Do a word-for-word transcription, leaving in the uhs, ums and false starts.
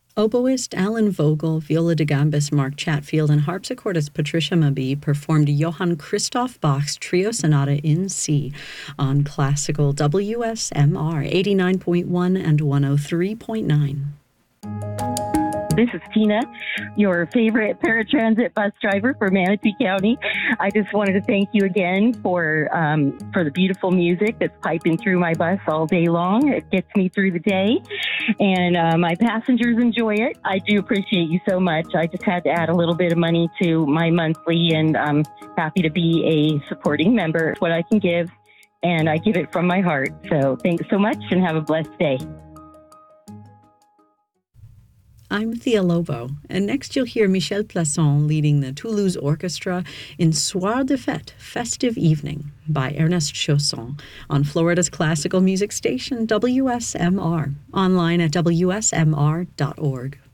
Oboist Alan Vogel, viola da gambis Mark Chatfield, and harpsichordist Patricia Mabie performed Johann Christoph Bach's Trio Sonata in C on classical W S M R eighty-nine point one and one oh three point nine. This is Tina, your favorite paratransit bus driver for Manatee County. I just wanted to thank you again for um, for the beautiful music that's piping through my bus all day long. It gets me through the day, and uh, my passengers enjoy it. I do appreciate you so much. I just had to add a little bit of money to my monthly, and I'm happy to be a supporting member. It's what I can give, and I give it from my heart. So thanks so much, and have a blessed day. I'm Thea Lobo, and next you'll hear Michel Plasson leading the Toulouse Orchestra in Soir de Fête, Festive Evening, by Ernest Chausson, on Florida's classical music station W S M R, online at W S M R dot org.